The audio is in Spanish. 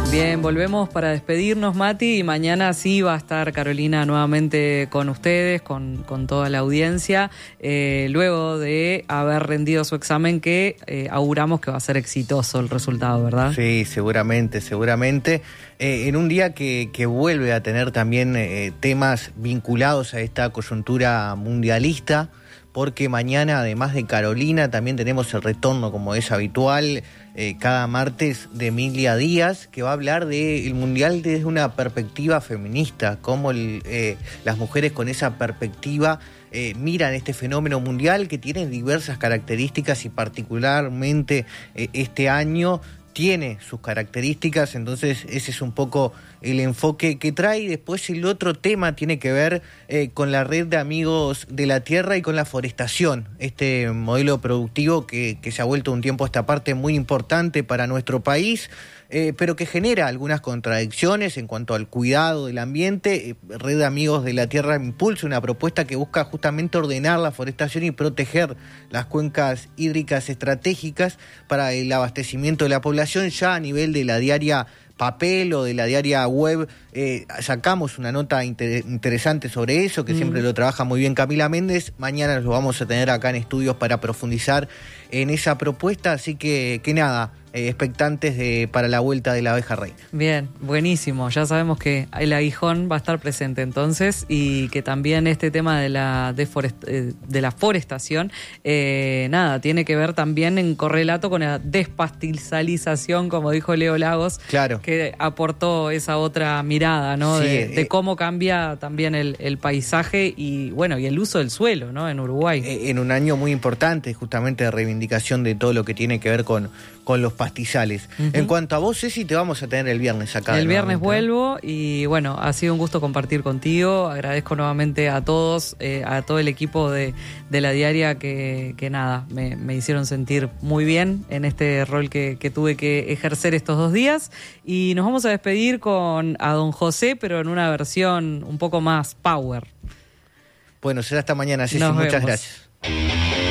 Bien, volvemos para despedirnos, Mati, y mañana sí va a estar Carolina nuevamente con ustedes, con toda la audiencia, luego de haber rendido su examen que auguramos que va a ser exitoso el resultado, ¿verdad? Sí, seguramente. En un día que vuelve a tener también temas vinculados a esta coyuntura mundialista, porque mañana, además de Carolina, también tenemos el retorno, como es habitual, cada martes, de Emilia Díaz, que va a hablar del Mundial desde una perspectiva feminista, cómo las mujeres con esa perspectiva miran este fenómeno mundial que tiene diversas características y particularmente este año tiene sus características, entonces ese es un poco el enfoque que trae. Después el otro tema tiene que ver con la red de amigos de la tierra y con la forestación, este modelo productivo que se ha vuelto un tiempo a esta parte muy importante para nuestro país, pero que genera algunas contradicciones en cuanto al cuidado del ambiente. Red de Amigos de la Tierra impulsa una propuesta que busca justamente ordenar la forestación y proteger las cuencas hídricas estratégicas para el abastecimiento de la población. Ya a nivel de la diaria papel o de la diaria web, sacamos una nota interesante sobre eso, que siempre lo trabaja muy bien Camila Méndez. Mañana lo vamos a tener acá en estudios para profundizar en esa propuesta, así que nada, expectantes para la vuelta de la abeja reina. Bien, buenísimo, ya sabemos que el aguijón va a estar presente entonces y que también este tema de la forestación, tiene que ver también en correlato con la despastizalización, como dijo Leo Lagos, claro, que aportó esa otra mirada, ¿no? Sí, de cómo cambia también el paisaje y bueno, y el uso del suelo, ¿no? En Uruguay. En un año muy importante, justamente de reivindicación de todo lo que tiene que ver con los pastizales. En cuanto a vos, Ceci, te vamos a tener el viernes acá. El viernes vuelvo y bueno, ha sido un gusto compartir contigo. Agradezco nuevamente a todos, a todo el equipo de la diaria que nada, me hicieron sentir muy bien en este rol que tuve que ejercer estos 2 días. Y nos vamos a despedir con a Don José, pero en una versión un poco más power. Bueno, será hasta mañana, Ceci. Muchas gracias.